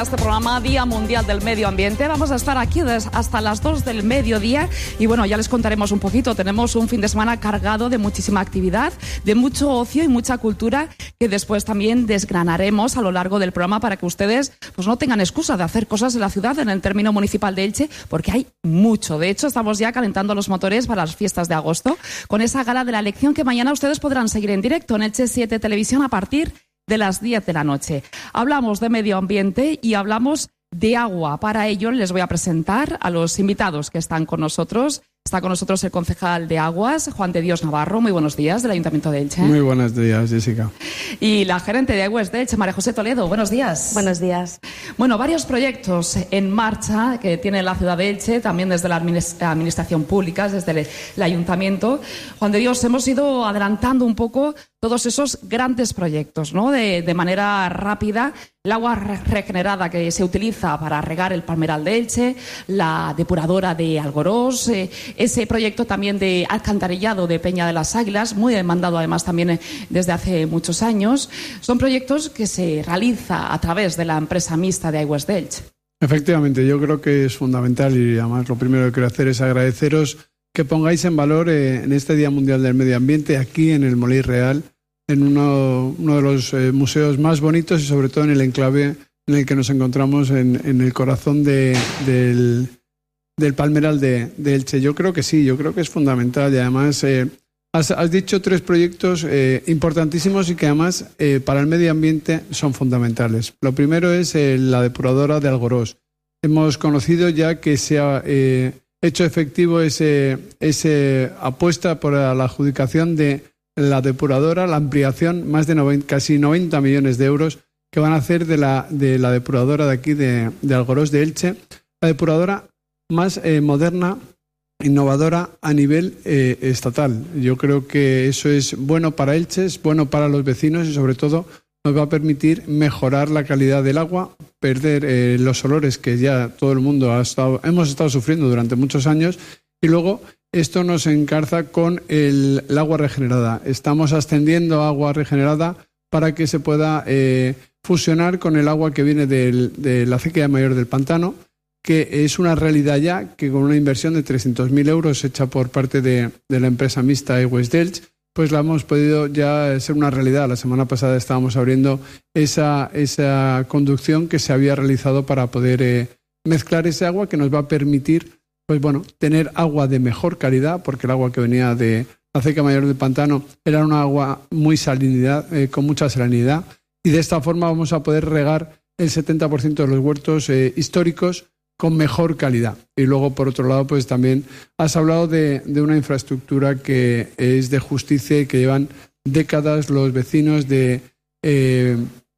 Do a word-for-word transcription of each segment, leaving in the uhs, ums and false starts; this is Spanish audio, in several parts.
Este programa Día Mundial del Medio Ambiente. Vamos a estar aquí hasta las dos del mediodía y bueno, ya les contaremos un poquito. Tenemos un fin de semana cargado de muchísima actividad, de mucho ocio y mucha cultura que después también desgranaremos a lo largo del programa para que ustedes pues no tengan excusa de hacer cosas en la ciudad, en el término municipal de Elche, porque hay mucho. De hecho, estamos ya calentando los motores para las fiestas de agosto con esa gala de la elección que mañana ustedes podrán seguir en directo en Elche siete Televisión a partir de las diez de la noche. Hablamos de medio ambiente y hablamos de agua. Para ello les voy a presentar a los invitados que están con nosotros. Está con nosotros el concejal de Aguas, Juan de Dios Navarro. Muy buenos días, del Ayuntamiento de Elche. Muy buenos días, Jessica. Y la gerente de Aguas de Elche, María José Toledo. Buenos días. Buenos días. Bueno, varios proyectos en marcha que tiene la ciudad de Elche, también desde la administración pública, desde el, el Ayuntamiento. Juan de Dios, hemos ido adelantando un poco todos esos grandes proyectos, ¿no? De, de manera rápida. El agua regenerada que se utiliza para regar el Palmeral de Elche, la depuradora de Algorós, eh, ese proyecto también de alcantarillado de Peña de las Águilas, muy demandado además también desde hace muchos años. Son proyectos que se realiza a través de la empresa mixta de Aigües de Elche. Efectivamente, yo creo que es fundamental y además lo primero que quiero hacer es agradeceros que pongáis en valor eh, en este Día Mundial del Medio Ambiente aquí en el Molí Real, en uno, uno de los eh, museos más bonitos y sobre todo en el enclave en el que nos encontramos en, en el corazón de, del, del Palmeral de, de Elche. Yo creo que sí, yo creo que es fundamental y además eh, has, has dicho tres proyectos eh, importantísimos y que además eh, para el medio ambiente son fundamentales. Lo primero es eh, la depuradora de Algorós. Hemos conocido ya que se ha eh, hecho efectivo ese, ese apuesta por la adjudicación de la depuradora, la ampliación, más de noventa, casi noventa millones de euros que van a hacer de la, de la depuradora de aquí de, de Algorós de Elche, la depuradora más eh, moderna, innovadora a nivel eh, estatal. Yo creo que eso es bueno para Elche, es bueno para los vecinos y sobre todo nos va a permitir mejorar la calidad del agua, perder eh, los olores que ya todo el mundo ha estado, hemos estado sufriendo durante muchos años y luego esto nos encarza con el, el agua regenerada. Estamos ascendiendo agua regenerada para que se pueda eh, fusionar con el agua que viene del, de la acequia mayor del pantano, que es una realidad ya, que con una inversión de trescientos mil euros hecha por parte de, de la empresa mixta Aigües de Elche, pues la hemos podido ya ser una realidad. La semana pasada estábamos abriendo esa, esa conducción que se había realizado para poder eh, mezclar ese agua que nos va a permitir pues bueno, tener agua de mejor calidad, porque el agua que venía de la acequia mayor del pantano era una agua muy salinidad, eh, con mucha salinidad, y de esta forma vamos a poder regar el setenta por ciento de los huertos eh, históricos con mejor calidad. Y luego, por otro lado, pues también has hablado de, de una infraestructura que es de justicia y que llevan décadas los vecinos de, eh,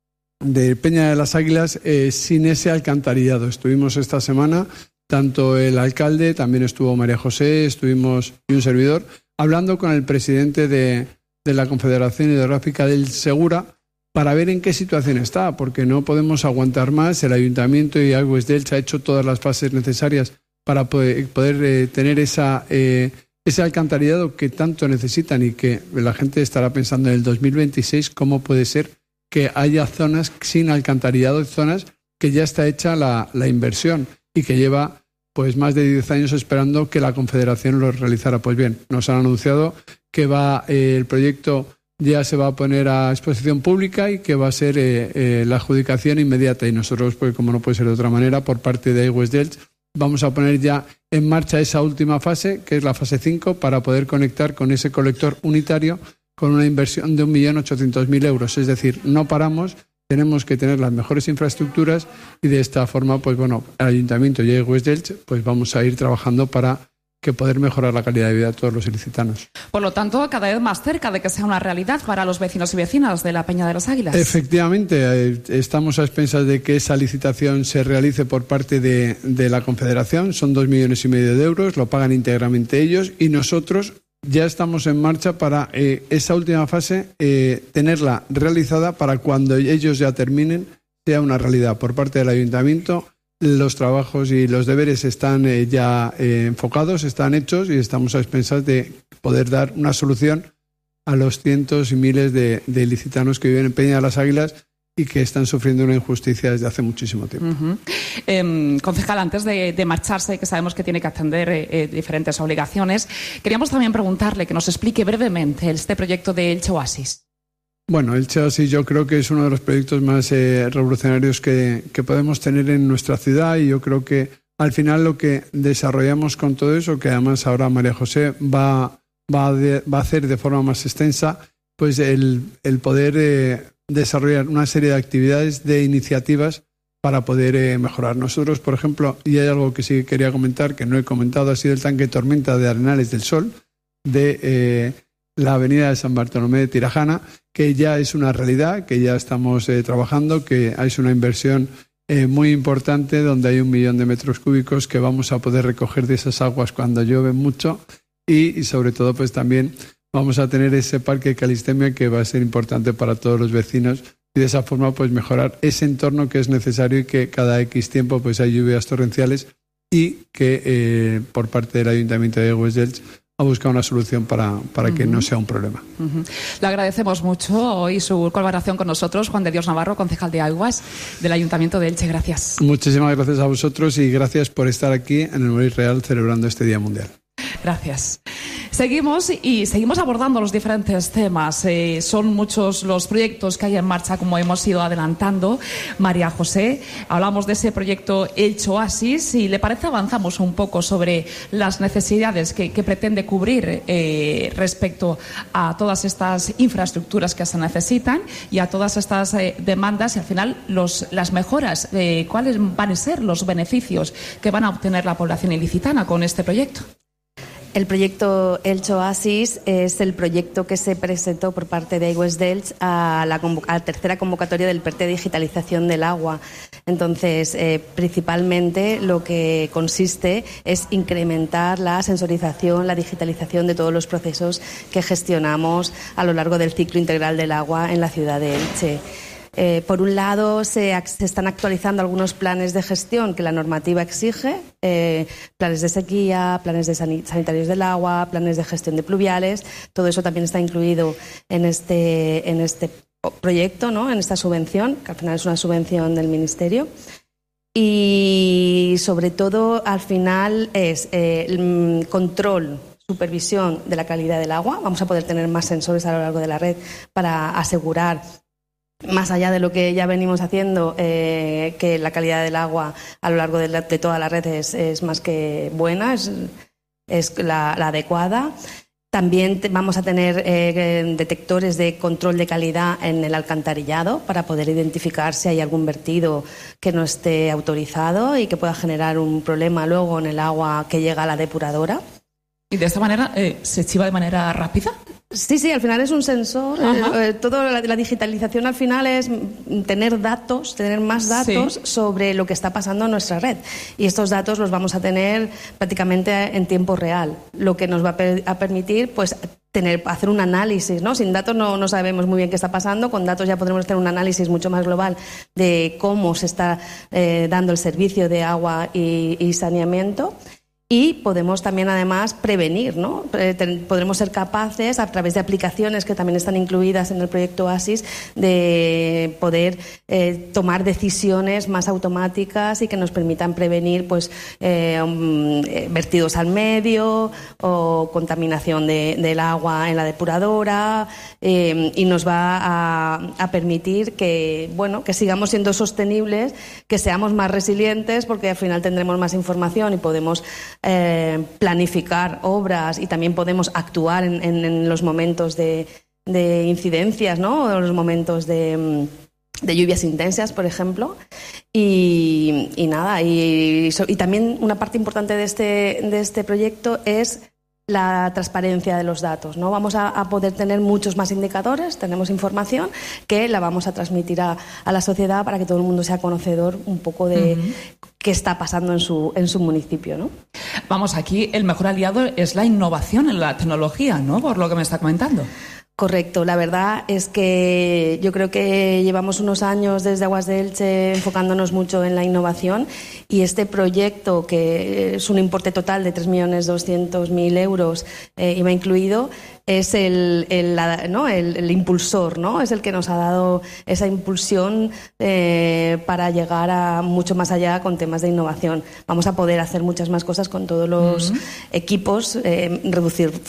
de Peña de las Águilas eh, sin ese alcantarillado. Estuvimos esta semana, tanto el alcalde, también estuvo María José, estuvimos y un servidor, hablando con el presidente de, de la Confederación Hidrográfica del Segura para ver en qué situación está, porque no podemos aguantar más. El Ayuntamiento y Aigües de Elche ha hecho todas las fases necesarias para poder, poder eh, tener esa, eh, ese alcantarillado que tanto necesitan y que la gente estará pensando en el dos mil veintiséis cómo puede ser que haya zonas sin alcantarillado, zonas que ya está hecha la, la inversión y que lleva pues más de diez años esperando que la Confederación lo realizara. Pues bien, nos han anunciado que va eh, el proyecto ya se va a poner a exposición pública y que va a ser eh, eh, la adjudicación inmediata. Y nosotros, pues como no puede ser de otra manera, por parte de Aigües de Elche, vamos a poner ya en marcha esa última fase, que es la fase cinco, para poder conectar con ese colector unitario con una inversión de un millón ochocientos mil euros. Es decir, no paramos. Tenemos que tener las mejores infraestructuras y de esta forma, pues bueno, el Ayuntamiento y Aigües de Elche, pues vamos a ir trabajando para que poder mejorar la calidad de vida de todos los ilicitanos. Por lo tanto, cada vez más cerca de que sea una realidad para los vecinos y vecinas de la Peña de las Águilas. Efectivamente, eh, estamos a expensas de que esa licitación se realice por parte de, de la Confederación. Son dos millones y medio de euros, lo pagan íntegramente ellos y nosotros ya estamos en marcha para eh, esa última fase eh, tenerla realizada para cuando ellos ya terminen sea una realidad. Por parte del Ayuntamiento, los trabajos y los deberes están eh, ya eh, enfocados, están hechos y estamos a expensas de poder dar una solución a los cientos y miles de, de ilicitanos que viven en Peña de las Águilas y que están sufriendo una injusticia desde hace muchísimo tiempo. Uh-huh. eh, concejal, antes de, de marcharse, que sabemos que tiene que atender eh, diferentes obligaciones, queríamos también preguntarle que nos explique brevemente este proyecto de Elche Oasis. Bueno, Elche Oasis yo creo que es uno de los proyectos más eh, revolucionarios que, que podemos tener en nuestra ciudad, y yo creo que al final lo que desarrollamos con todo eso, que además ahora María José va, va, de, va a hacer de forma más extensa, pues el, el poder eh, desarrollar una serie de actividades, de iniciativas para poder eh, mejorar. Nosotros, por ejemplo, y hay algo que sí que quería comentar, que no he comentado, ha sido el tanque Tormenta de Arenales del Sol, de eh, la avenida de San Bartolomé de Tirajana, que ya es una realidad, que ya estamos eh, trabajando, que es una inversión eh, muy importante, donde hay un millón de metros cúbicos que vamos a poder recoger de esas aguas cuando llueve mucho, y, y sobre todo pues también vamos a tener ese parque Calistemia que va a ser importante para todos los vecinos, y de esa forma pues mejorar ese entorno que es necesario, y que cada X tiempo pues hay lluvias torrenciales, y que eh, por parte del Ayuntamiento de Aigües de Elche ha buscado una solución para, para uh-huh. que no sea un problema. Uh-huh. Le agradecemos mucho hoy su colaboración con nosotros, Juan de Dios Navarro, concejal de Aigües del Ayuntamiento de Elche. Gracias. Muchísimas gracias a vosotros, y gracias por estar aquí en el Molí Real celebrando este Día Mundial. Gracias. Seguimos y seguimos abordando los diferentes temas. Eh, son muchos los proyectos que hay en marcha, como hemos ido adelantando. María José, hablamos de ese proyecto Elche Oasis. Si le parece, avanzamos un poco sobre las necesidades que, que pretende cubrir eh, respecto a todas estas infraestructuras que se necesitan y a todas estas eh, demandas, y al final los, las mejoras. Eh, ¿Cuáles van a ser los beneficios que van a obtener la población ilicitana con este proyecto? El proyecto Elche Oasis es el proyecto que se presentó por parte de Aigües de Elche a la, a la tercera convocatoria del P E R T de digitalización del agua. Entonces, eh, principalmente lo que consiste es incrementar la sensorización, la digitalización de todos los procesos que gestionamos a lo largo del ciclo integral del agua en la ciudad de Elche. Eh, por un lado, se, se están actualizando algunos planes de gestión que la normativa exige, eh, planes de sequía, planes de sanitarios del agua, planes de gestión de pluviales. Todo eso también está incluido en este, en este proyecto, ¿no? En esta subvención, que al final es una subvención del Ministerio. Y sobre todo, al final, es eh, el control, supervisión de la calidad del agua. Vamos a poder tener más sensores a lo largo de la red para asegurar, más allá de lo que ya venimos haciendo, eh, que la calidad del agua a lo largo de, la, de toda la red es, es más que buena, es, es la, la adecuada. También te, vamos a tener eh, detectores de control de calidad en el alcantarillado para poder identificar si hay algún vertido que no esté autorizado y que pueda generar un problema luego en el agua que llega a la depuradora. ¿Y de esta manera eh, se archiva de manera rápida? Sí, sí, al final es un sensor. Eh, toda la, la digitalización al final es tener datos, tener más datos sí. sobre lo que está pasando en nuestra red. Y estos datos los vamos a tener prácticamente en tiempo real, lo que nos va a, per- a permitir pues tener, hacer un análisis, ¿no? Sin datos no, no sabemos muy bien qué está pasando, con datos ya podremos hacer un análisis mucho más global de cómo se está eh, dando el servicio de agua y, y saneamiento. Y podemos también, además, prevenir, ¿no? Podremos ser capaces, a través de aplicaciones que también están incluidas en el proyecto Oasis, de poder eh, tomar decisiones más automáticas y que nos permitan prevenir pues, eh, um, vertidos al medio o contaminación de, del agua en la depuradora, eh, y nos va a, a permitir que, bueno, que sigamos siendo sostenibles, que seamos más resilientes, porque al final tendremos más información y podemos Eh, planificar obras, y también podemos actuar en, en, en los momentos de, de incidencias, ¿no? En los momentos de, de lluvias intensas, por ejemplo. Y, y nada, y, y también una parte importante de este, de este proyecto es la transparencia de los datos, ¿no? Vamos a, a poder tener muchos más indicadores, tenemos información que la vamos a transmitir a, a la sociedad para que todo el mundo sea conocedor un poco de uh-huh. qué está pasando en su, en su municipio, ¿no? Vamos, aquí el mejor aliado es la innovación en la tecnología, ¿no? Por lo que me está comentando. Correcto, la verdad es que yo creo que llevamos unos años desde Aguas de Elche enfocándonos mucho en la innovación y este proyecto, que es un importe total de tres millones doscientos mil euros, eh, I V A incluido, es el, el, ¿no? el, el impulsor, ¿no? Es el que nos ha dado esa impulsión eh, para llegar a mucho más allá con temas de innovación. Vamos a poder hacer muchas más cosas con todos los uh-huh. equipos, eh, reducir